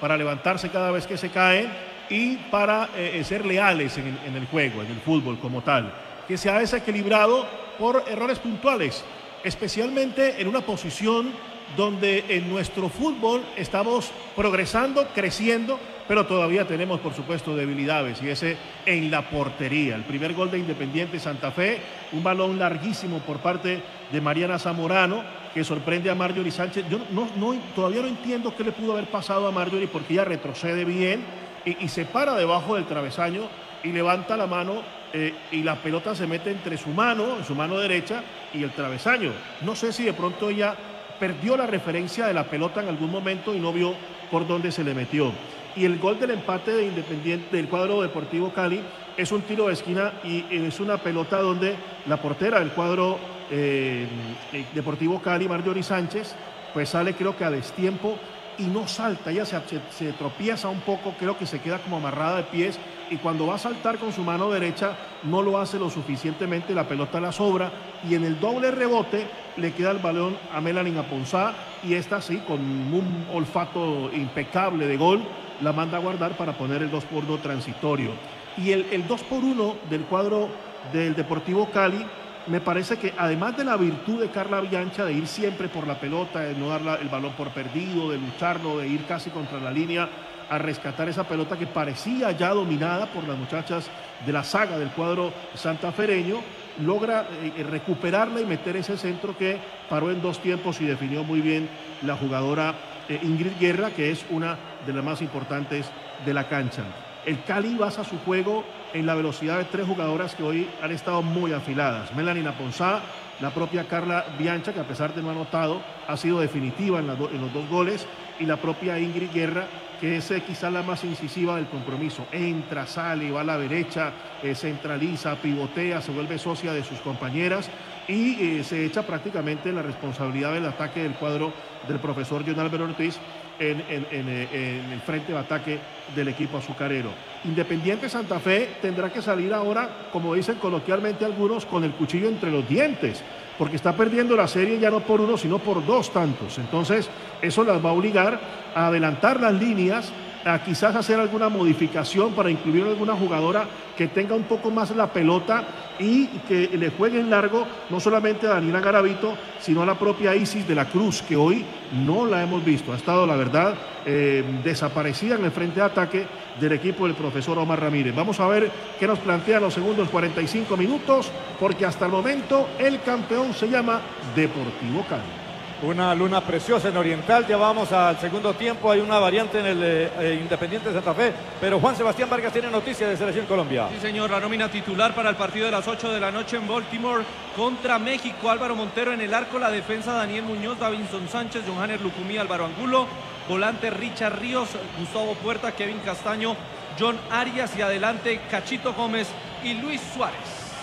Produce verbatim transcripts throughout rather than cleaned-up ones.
para levantarse cada vez que se caen y para eh, ser leales en el, en el juego, en el fútbol como tal, que se ha desequilibrado por errores puntuales, especialmente en una posición donde en nuestro fútbol estamos progresando, creciendo, pero todavía tenemos, por supuesto, debilidades, y ese en la portería. El primer gol de Independiente Santa Fe, un balón larguísimo por parte de Mariana Zamorano, que sorprende a Marjorie Sánchez. Yo no, no, todavía no entiendo qué le pudo haber pasado a Marjorie, porque ella retrocede bien y, y se para debajo del travesaño y levanta la mano, eh, y la pelota se mete entre su mano, su mano derecha, y el travesaño. No sé si de pronto ella perdió la referencia de la pelota en algún momento y no vio por dónde se le metió. Y el gol del empate de Independiente del cuadro Deportivo Cali es un tiro de esquina y es una pelota donde la portera del cuadro eh, Deportivo Cali, Marjorie Sánchez, pues sale creo que a destiempo y no salta, ella se, se, se tropieza un poco, creo que se queda como amarrada de pies, y cuando va a saltar con su mano derecha no lo hace lo suficientemente, la pelota la sobra y en el doble rebote le queda el balón a Melanie Aponzá, y esta sí, con un olfato impecable de gol, la manda a guardar para poner el dos por uno transitorio. Y el, el dos por uno del cuadro del Deportivo Cali, me parece que además de la virtud de Carla Biancha de ir siempre por la pelota, de no dar la, el balón por perdido, de lucharlo, de ir casi contra la línea a rescatar esa pelota que parecía ya dominada por las muchachas de la saga del cuadro santafereño, logra eh, recuperarla y meter ese centro que paró en dos tiempos y definió muy bien la jugadora eh, Ingrid Guerra, que es una de las más importantes de la cancha. El Cali basa su juego en la velocidad de tres jugadoras que hoy han estado muy afiladas. Melanie Aponzá, la propia Carla Biancha, que a pesar de no ha anotado, ha sido definitiva en, la do, en los dos goles, y la propia Ingrid Guerra, que es eh, quizá la más incisiva del compromiso. Entra, sale, va a la derecha, eh, centraliza, pivotea, se vuelve socia de sus compañeras y eh, se echa prácticamente la responsabilidad del ataque del cuadro del profesor John Álvaro Ortiz en, en, en, en el frente de ataque del equipo azucarero. Independiente Santa Fe tendrá que salir ahora, como dicen coloquialmente algunos, con el cuchillo entre los dientes, porque está perdiendo la serie ya no por uno, sino por dos tantos. Entonces, eso las va a obligar a adelantar las líneas, a quizás hacer alguna modificación para incluir alguna jugadora que tenga un poco más la pelota y que le juegue en largo, no solamente a Daniela Garavito, sino a la propia Isis de la Cruz, que hoy no la hemos visto. Ha estado, la verdad, eh, desaparecida en el frente de ataque del equipo del profesor Omar Ramírez. Vamos a ver qué nos plantean los segundos cuarenta y cinco minutos, porque hasta el momento el campeón se llama Deportivo Cali. Una luna preciosa en Oriental, ya vamos al segundo tiempo, hay una variante en el eh, Independiente de Santa Fe, pero Juan Sebastián Vargas tiene noticias de Selección Colombia. Sí, señor, la nómina titular para el partido de las ocho de la noche en Baltimore contra México: Álvaro Montero en el arco, la defensa Daniel Muñoz, Davinson Sánchez, Johanner Lucumí, Álvaro Angulo, volante Richard Ríos, Gustavo Puerta, Kevin Castaño, John Arias, y adelante Cachito Gómez y Luis Suárez.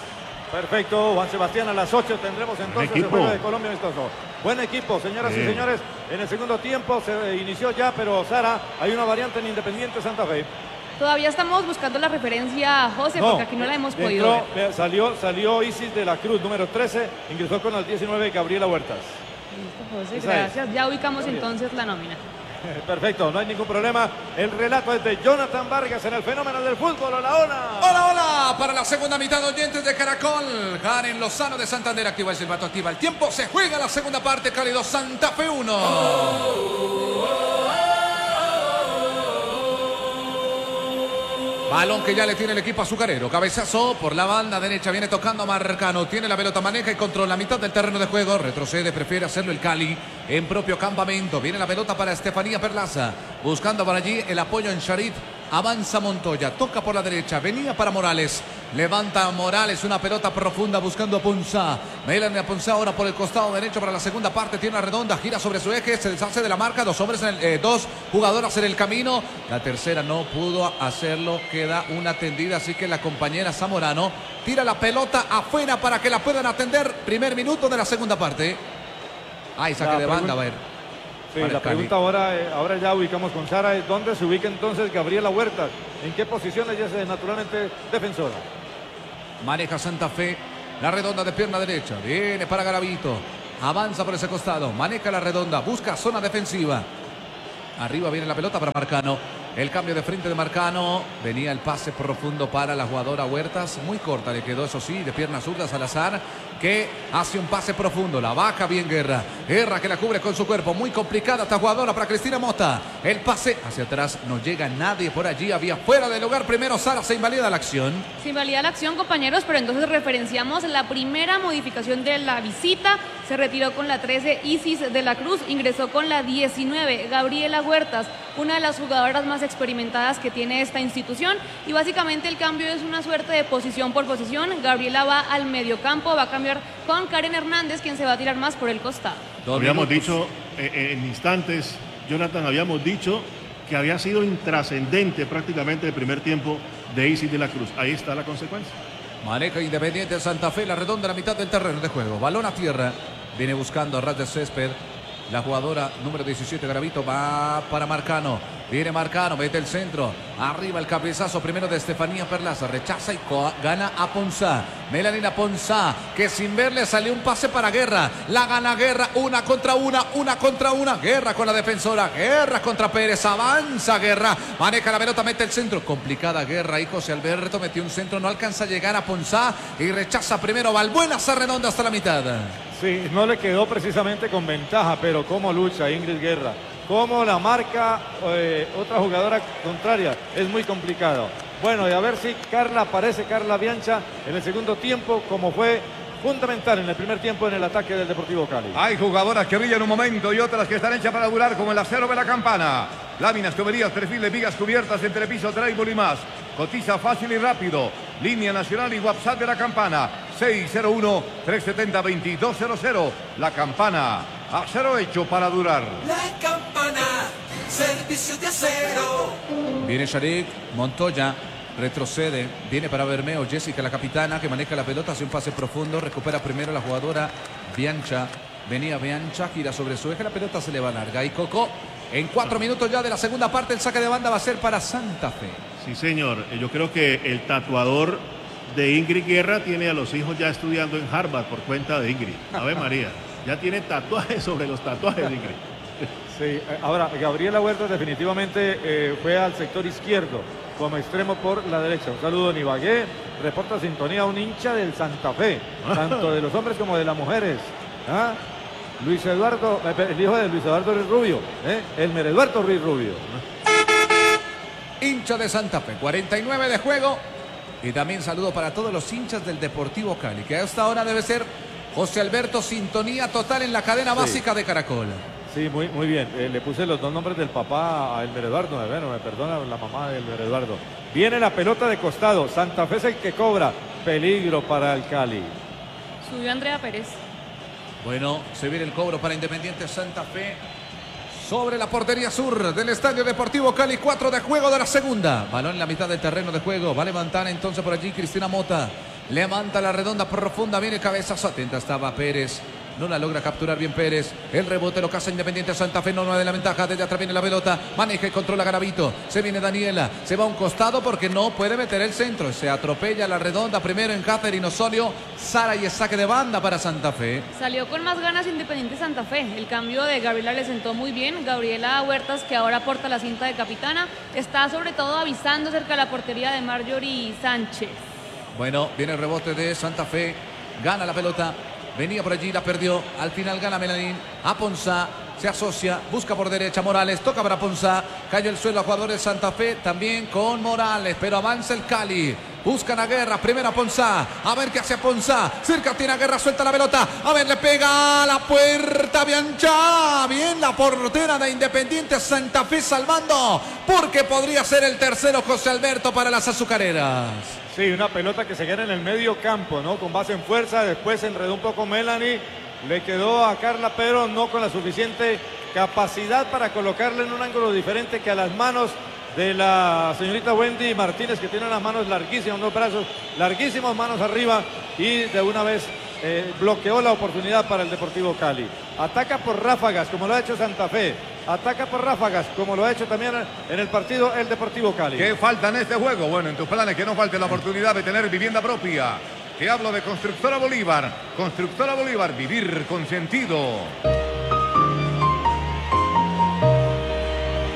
Perfecto, Juan Sebastián, a las ocho tendremos entonces el juego de Colombia amistoso. Buen equipo, señoras Bien. y señores. En el segundo tiempo se inició ya, pero Sara, hay una variante en Independiente Santa Fe. Todavía estamos buscando la referencia, José, no, porque aquí no la hemos entró, podido ver. Salió, salió Isis de la Cruz, número trece, ingresó con el diecinueve Gabriela Huertas. Listo, José, gracias. Ya ubicamos entonces la nómina. Perfecto, no hay ningún problema. El relato es de Jonathan Vargas en el fenómeno del fútbol. Hola, hola. Hola, hola. Para la segunda mitad, oyentes de Caracol. Karen Lozano de Santander activa el silbato, activa el tiempo. Se juega la segunda parte. Cali dos, Santa Fe uno. Oh, oh, oh. Balón que ya le tiene el equipo azucarero. Cabezazo por la banda derecha. Viene tocando Marcano. Tiene la pelota, maneja y controla la mitad del terreno de juego. Retrocede, prefiere hacerlo el Cali en propio campamento. Viene la pelota para Estefanía Perlaza. Buscando por allí el apoyo en Charit. Avanza Montoya. Toca por la derecha. Venía para Morales. Levanta Morales. Una pelota profunda buscando a Ponzá. Melanie Aponzá ahora por el costado derecho para la segunda parte. Tiene la redonda. Gira sobre su eje. Se deshace de la marca. Dos hombres en el, eh, dos jugadoras en el camino. La tercera no pudo hacerlo. Queda una tendida. Así que la compañera Zamorano tira la pelota afuera para que la puedan atender. Primer minuto de la segunda parte. Ahí saque de banda, a ver. Sí, la pregunta ahora, eh, ahora ya ubicamos con Sara, es dónde se ubica entonces Gabriela Huertas, en qué posición ella es naturalmente defensora. Maneja Santa Fe, la redonda de pierna derecha, viene para Garavito, avanza por ese costado, maneja la redonda, busca zona defensiva. Arriba viene la pelota para Marcano. El cambio de frente de Marcano. Venía el pase profundo para la jugadora Huertas. Muy corta le quedó, eso sí, de pierna zurda Salazar, que hace un pase profundo. La baja bien Guerra. Guerra que la cubre con su cuerpo. Muy complicada esta jugadora para Cristina Mota. El pase hacia atrás. No llega nadie por allí. Había fuera de lugar. Primero Sara, se invalida la acción. Se invalida la acción, compañeros, pero entonces referenciamos la primera modificación de la visita. Se retiró con la trece Isis de la Cruz. Ingresó con la diecinueve Gabriela Huertas, una de las jugadoras más experimentadas que tiene esta institución, y básicamente el cambio es una suerte de posición por posición. Gabriela va al mediocampo, va a cambiar con Karen Hernández, quien se va a tirar más por el costado. Dos habíamos minutos. dicho eh, en instantes, Jonathan, habíamos dicho que había sido intrascendente prácticamente el primer tiempo de Isis de la Cruz. Ahí está la consecuencia. Maneja Independiente Santa Fe, la redonda a la mitad del terreno de juego. Balón a tierra, viene buscando a ras de césped. La jugadora número diecisiete, Gravito, va para Marcano. Viene Marcano, mete el centro. Arriba el cabezazo primero de Estefanía Perlaza. Rechaza y gana a Ponzá. Melanina Ponzá, que sin verle salió un pase para Guerra. La gana Guerra, una contra una, una contra una. Guerra con la defensora. Guerra contra Pérez. Avanza Guerra. Maneja la pelota, mete el centro. Complicada Guerra. Y José Alberto metió un centro. No alcanza a llegar a Ponzá. Y rechaza primero Valbuena. Se redonda hasta la mitad. Sí, no le quedó precisamente con ventaja, pero cómo lucha Ingrid Guerra, cómo la marca eh, otra jugadora contraria, es muy complicado. Bueno, y a ver si Carla aparece, Carla Biancha, en el segundo tiempo, como fue fundamental en el primer tiempo en el ataque del Deportivo Cali. Hay jugadoras que brillan un momento y otras que están hechas para durar, como el acero de la Campana. Láminas, tuberías, perfiles, vigas cubiertas, entrepiso, trébol y más. Cotiza fácil y rápido. Línea nacional y WhatsApp de la Campana. seis cero uno, tres siete cero, dos dos cero cero. La Campana. Acero hecho para durar. La Campana. Servicio de acero. Viene Sharik Montoya. Retrocede, viene para Bermeo, Jessica la capitana que maneja la pelota, hace un pase profundo, recupera primero la jugadora Biancha, venía Biancha, gira sobre su eje, la pelota se le va larga y Coco, en cuatro minutos ya de la segunda parte el saque de banda va a ser para Santa Fe. Sí señor, yo creo que el tatuador de Ingrid Guerra tiene a los hijos ya estudiando en Harvard por cuenta de Ingrid. Ave María, ya tiene tatuajes sobre los tatuajes de Ingrid. Sí, ahora Gabriela Huertas definitivamente eh, fue al sector izquierdo como extremo por la derecha. Un saludo en Ibagué, reporta sintonía un hincha del Santa Fe, tanto de los hombres como de las mujeres. ¿Ah? Luis Eduardo, el hijo de Luis Eduardo Ruiz Rubio, ¿eh? Elmer Eduardo Ruiz Rubio. Hincha de Santa Fe, cuarenta y nueve de juego. Y también saludo para todos los hinchas del Deportivo Cali, que a esta hora debe ser José Alberto, sintonía total en la cadena básica sí. de Caracol. Sí, muy, muy bien. Eh, le puse los dos nombres del papá a Elmer Eduardo. Bueno, me perdona la mamá de Elmer Eduardo. Viene la pelota de costado. Santa Fe es el que cobra. Peligro para el Cali. Subió Andrea Pérez. Bueno, se viene el cobro para Independiente Santa Fe. Sobre la portería sur del Estadio Deportivo Cali. cuatro de juego de la segunda. Balón en la mitad del terreno de juego. Va a levantar entonces por allí Cristina Mota. Levanta la redonda profunda. Viene cabezazo. Atenta estaba Pérez. No la logra capturar bien Pérez. El rebote lo caza Independiente Santa Fe. No, no de la ventaja. Desde atrás viene la pelota. Maneja y controla Garavito. Se viene Daniela. Se va a un costado porque no puede meter el centro. Se atropella la redonda. Primero en Catherine Osorio. Sara y el saque de banda para Santa Fe. Salió con más ganas Independiente Santa Fe. El cambio de Gabriela le sentó muy bien. Gabriela Huertas, que ahora porta la cinta de capitana, está sobre todo avisando cerca de la portería de Marjorie Sánchez. Bueno, viene el rebote de Santa Fe. Gana la pelota. Venía por allí, la perdió. Al final gana Melanín. A Ponzá. Se asocia. Busca por derecha Morales. Toca para Ponzá. Cayó el suelo a jugador de Santa Fe. También con Morales. Pero avanza el Cali. Buscan a Guerra. Primero a Ponzá. A ver qué hace Ponzá. Cerca tiene a Guerra. Suelta la pelota. A ver, le pega a la puerta Biancha. Bien la portera de Independiente Santa Fe salvando. Porque podría ser el tercero José Alberto para las azucareras. Sí, una pelota que se gana en el medio campo, ¿no? Con base en fuerza, después se enredó un poco Melanie, le quedó a Carla, pero no con la suficiente capacidad para colocarle en un ángulo diferente que a las manos de la señorita Wendy Martínez, que tiene las manos larguísimas, unos brazos larguísimos, manos arriba, y de una vez eh, bloqueó la oportunidad para el Deportivo Cali. Ataca por ráfagas, como lo ha hecho Santa Fe. Ataca por ráfagas, como lo ha hecho también en el partido el Deportivo Cali. ¿Qué falta en este juego? Bueno, en tus planes que no falte la oportunidad de tener vivienda propia. Te hablo de Constructora Bolívar. Constructora Bolívar, vivir con sentido.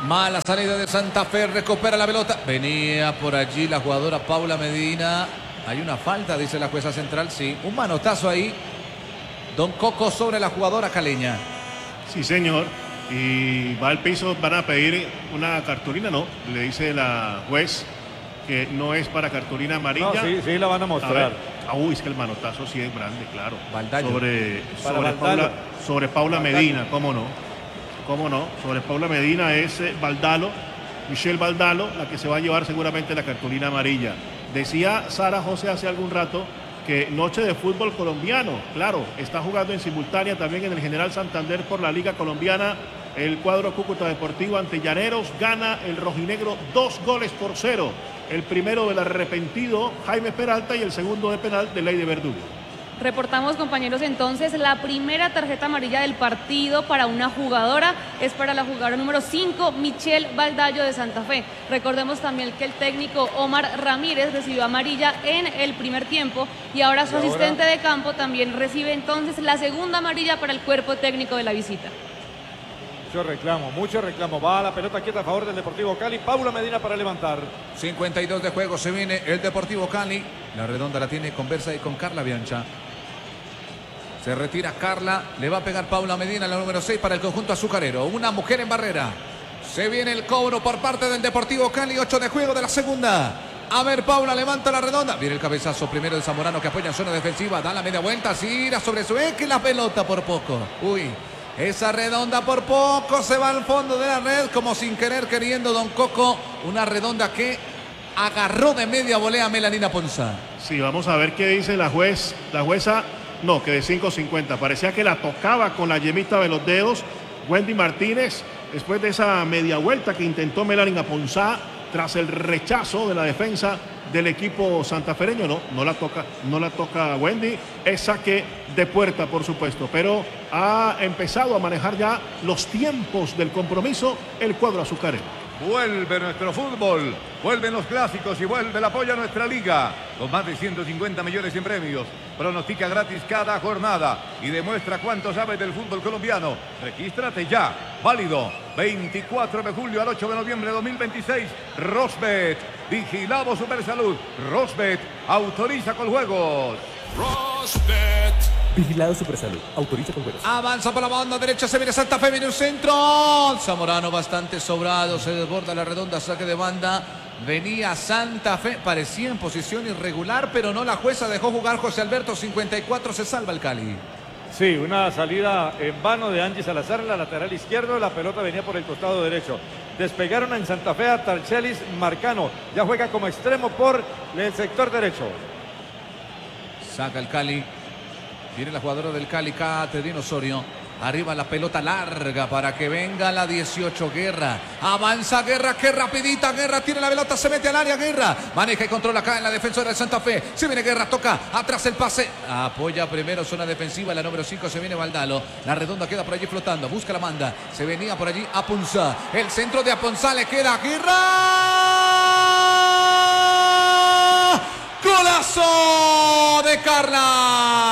Mala salida de Santa Fe, recupera la pelota. Venía por allí la jugadora Paula Medina. Hay una falta, dice la jueza central, sí. Un manotazo ahí. Don Coco sobre la jugadora caleña. Sí, señor. Y va al piso, van a pedir una cartulina, ¿no? Le dice la juez que no es para cartulina amarilla. No, sí, sí la van a mostrar. Ah, uy, es que el manotazo sí es grande, claro. Valdallo. Sobre, Para sobre, Valdallo. Paula, sobre Paula Valdallo. Medina, ¿cómo no? ¿Cómo no? Sobre Paula Medina es eh, Valdalo, Michelle Valdalo, la que se va a llevar seguramente la cartulina amarilla. Decía Sara José hace algún rato que noche de fútbol colombiano, claro, está jugando en simultánea también en el General Santander por la Liga Colombiana. El cuadro Cúcuta Deportivo ante Llaneros gana el rojinegro dos goles por cero. El primero del arrepentido Jaime Peralta y el segundo de penal de Ley de Verdugo. Reportamos, compañeros, entonces la primera tarjeta amarilla del partido para una jugadora es para la jugadora número cinco, Michelle Valdallo de Santa Fe. Recordemos también que el técnico Omar Ramírez recibió amarilla en el primer tiempo y ahora su ¿Y ahora? asistente de campo también recibe entonces la segunda amarilla para el cuerpo técnico de la visita. Mucho reclamo, mucho reclamo. Va la pelota quieta a favor del Deportivo Cali. Paula Medina para levantar. cincuenta y dos de juego, se viene el Deportivo Cali. La redonda la tiene con Versa y con Carla Biancha. Se retira Carla, le va a pegar Paula Medina, la número seis para el conjunto azucarero. Una mujer en barrera. Se viene el cobro por parte del Deportivo Cali, ocho de juego de la segunda. A ver, Paula levanta la redonda. Viene el cabezazo primero de Zamorano que apoya en zona defensiva. Da la media vuelta, gira sobre su eje la pelota por poco. Uy, esa redonda por poco se va al fondo de la red como sin querer queriendo Don Coco. Una redonda que agarró de media volea a Melanina Ponzá. Sí, vamos a ver qué dice la juez, la jueza. No, que de cinco cincuenta. Parecía que la tocaba con la yemita de los dedos. Wendy Martínez, después de esa media vuelta que intentó Melanie Aponzá, tras el rechazo de la defensa del equipo santafereño, no, no la toca, no la toca Wendy. Es saque de puerta, por supuesto, pero ha empezado a manejar ya los tiempos del compromiso el cuadro azucarero. Vuelve nuestro fútbol, vuelven los clásicos y vuelve el apoyo a nuestra liga. Con más de ciento cincuenta millones en premios. Pronostica gratis cada jornada y demuestra cuánto sabes del fútbol colombiano. Regístrate ya. Válido veinticuatro de julio al ocho de noviembre de dos mil veintiséis. Rosbet. Vigilado Supersalud. Rosbet. Autoriza con juegos. Rosbet. Vigilado Supersalud. Autoriza con juegos. Avanza por la banda derecha, se viene Santa Fe, viene un centro. Zamorano bastante sobrado, se desborda la redonda, saque de banda. Venía Santa Fe, parecía en posición irregular, pero no, la jueza dejó jugar José Alberto, cincuenta y cuatro, se salva el Cali. Sí, una salida en vano de Angie Salazar en la lateral izquierdo. La pelota venía por el costado derecho. Despegaron en Santa Fe a Tarchelis Marcano. Ya juega como extremo por el sector derecho. Saca el Cali. Viene la jugadora del Cali, Caterina Osorio. Arriba la pelota larga para que venga la dieciocho, Guerra. Avanza Guerra, qué rapidita Guerra. Tiene la pelota, se mete al área Guerra. Maneja y controla acá en la defensora de Santa Fe. Se viene Guerra, toca atrás el pase. Apoya primero zona defensiva, la número cinco se viene Valdalo. La redonda queda por allí flotando, busca la manda. Se venía por allí Aponzá. El centro de Aponzá le queda a Guerra. ¡Golazo de Carla!